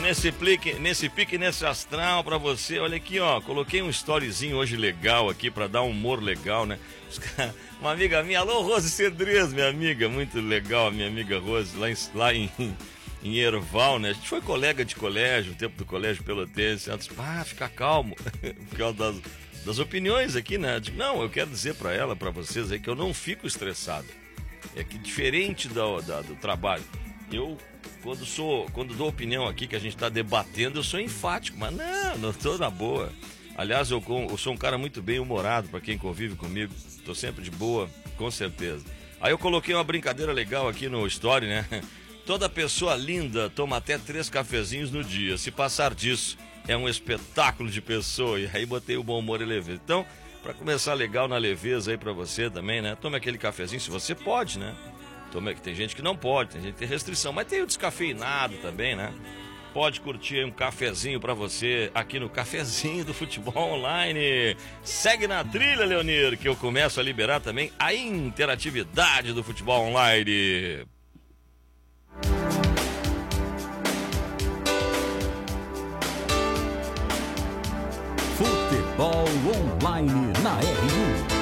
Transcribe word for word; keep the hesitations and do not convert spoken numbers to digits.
nesse pique, nesse pique, nesse astral pra você. Olha aqui, ó, coloquei um storyzinho hoje legal aqui pra dar um humor legal, né? Uma amiga minha, alô, Rose Cedrez, minha amiga, muito legal, minha amiga Rose, lá em, lá em, em Erval, né? A gente foi colega de colégio, no tempo do colégio pelotense. Ela disse, ah, fica calmo, por causa das, das opiniões aqui, né? Eu digo, não, eu quero dizer pra ela, pra vocês aí, que eu não fico estressado. É que diferente do, do, do trabalho, eu... Quando, sou, quando dou opinião aqui que a gente está debatendo, eu sou enfático, mas não, não estou na boa. Aliás, eu, eu sou um cara muito bem humorado para quem convive comigo, estou sempre de boa, com certeza. Aí eu coloquei uma brincadeira legal aqui no story, né? Toda pessoa linda toma até três cafezinhos no dia, se passar disso é um espetáculo de pessoa. E aí botei o bom humor e leveza. Então, para começar legal na leveza aí para você também, né? Tome aquele cafezinho, se você pode, né? Tem gente que não pode, tem gente que tem restrição, mas tem o descafeinado também, né? Pode curtir aí um cafezinho pra você aqui no Cafezinho do Futebol Online. Segue na trilha, Leonir, que eu começo a liberar também a interatividade do Futebol Online. Futebol Online na R um.